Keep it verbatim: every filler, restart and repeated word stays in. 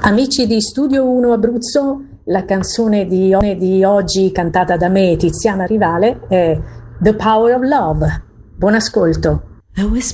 Amici di Studio uno Abruzzo, la canzone di, di oggi cantata da me, Tiziana Rivale, è The Power of Love. Buon ascolto.